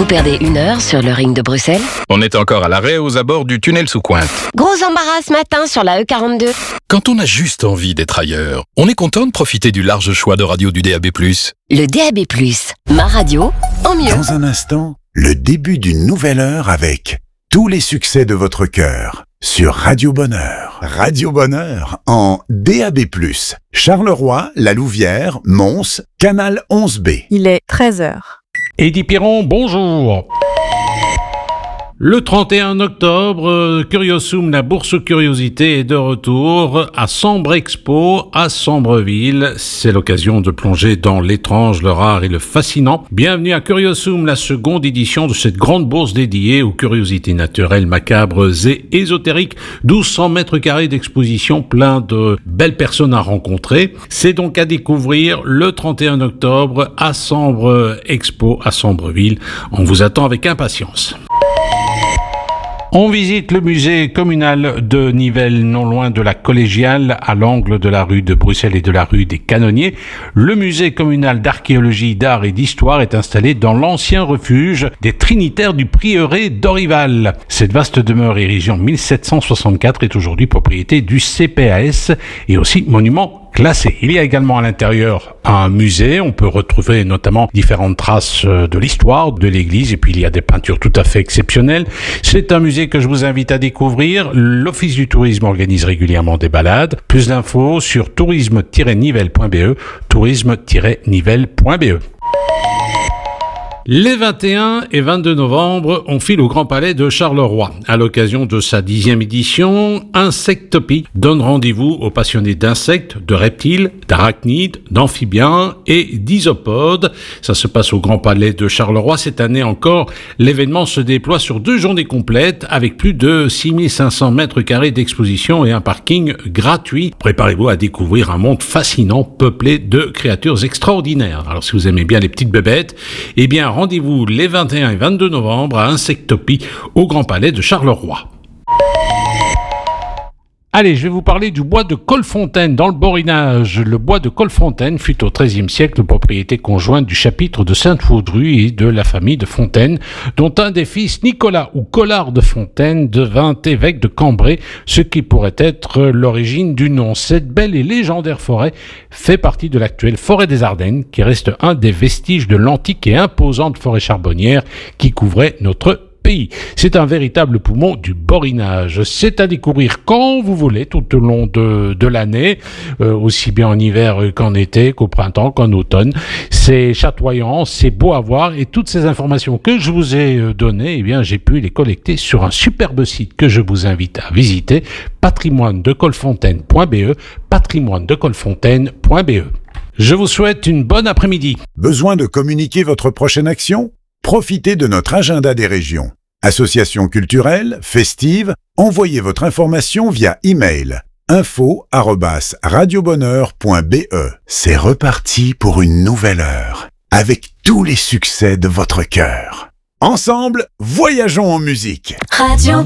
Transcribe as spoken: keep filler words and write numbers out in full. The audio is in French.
Vous perdez une heure sur le ring de Bruxelles? On est encore à l'arrêt aux abords du tunnel sous Cointe. Gros embarras ce matin sur la E quarante-deux. Quand on a juste envie d'être ailleurs, on est content de profiter du large choix de radio du D A B plus. Le D A B plus, ma radio en mieux. Dans un instant, le début d'une nouvelle heure avec tous les succès de votre cœur sur Radio Bonheur. Radio Bonheur en D A B plus. Charleroi, La Louvière, Mons, Canal onze B. Il est treize heures. Eddy Piron, bonjour. Le trente et un octobre, Curiosum, la bourse curiosité, est de retour à Sambre Expo, à Sambreville. C'est l'occasion de plonger dans l'étrange, le rare et le fascinant. Bienvenue à Curiosum, la seconde édition de cette grande bourse dédiée aux curiosités naturelles, macabres et ésotériques. douze cents mètres carrés d'exposition, plein de belles personnes à rencontrer. C'est donc à découvrir le trente et un octobre à Sambre Expo, à Sambreville. On vous attend avec impatience. On visite le musée communal de Nivelles, non loin de la Collégiale, à l'angle de la rue de Bruxelles et de la rue des Canonniers. Le musée communal d'archéologie, d'art et d'histoire est installé dans l'ancien refuge des Trinitaires du prieuré d'Orival. Cette vaste demeure érigée en mille sept cent soixante-quatre est aujourd'hui propriété du C P A S et aussi monument classé. Il y a également à l'intérieur un musée. On peut retrouver notamment différentes traces de l'histoire de l'église et puis il y a des peintures tout à fait exceptionnelles. C'est un musée que je vous invite à découvrir. L'Office du tourisme organise régulièrement des balades. Plus d'infos sur tourisme tiret nivelles point b e, tourisme tiret nivelles point b e. Les vingt et un et vingt-deux novembre, on file au Grand Palais de Charleroi. À l'occasion de sa dixième édition, Insectopie donne rendez-vous aux passionnés d'insectes, de reptiles, d'arachnides, d'amphibiens et d'isopodes. Ça se passe au Grand Palais de Charleroi. Cette année encore, l'événement se déploie sur deux journées complètes avec plus de six mille cinq cents mètres carrés d'exposition et un parking gratuit. Préparez-vous à découvrir un monde fascinant peuplé de créatures extraordinaires. Alors si vous aimez bien les petites bébêtes, eh bien rendez-vous les vingt et un et vingt-deux novembre à Insectopie au Grand Palais de Charleroi. Allez, je vais vous parler du bois de Colfontaine dans le Borinage. Le bois de Colfontaine fut au treizième siècle propriété conjointe du chapitre de Sainte-Vaudrue et de la famille de Fontaine, dont un des fils, Nicolas ou Collard de Fontaine, devint évêque de Cambrai, ce qui pourrait être l'origine du nom. Cette belle et légendaire forêt fait partie de l'actuelle forêt des Ardennes, qui reste un des vestiges de l'antique et imposante forêt charbonnière qui couvrait notre pays. C'est un véritable poumon du Borinage. C'est à découvrir quand vous voulez, tout au long de, de l'année, euh, aussi bien en hiver qu'en été, qu'au printemps, qu'en automne. C'est chatoyant, c'est beau à voir et toutes ces informations que je vous ai données, eh bien, j'ai pu les collecter sur un superbe site que je vous invite à visiter, patrimoine de colfontaine point b e, patrimoine de colfontaine point b e. Je vous souhaite une bonne après-midi. Besoin de communiquer votre prochaine action? Profitez de notre agenda des régions. Associations culturelles, festives, envoyez votre information via email info arobase radiobonheur point b e. C'est reparti pour une nouvelle heure, avec tous les succès de votre cœur. Ensemble, voyageons en musique. Radio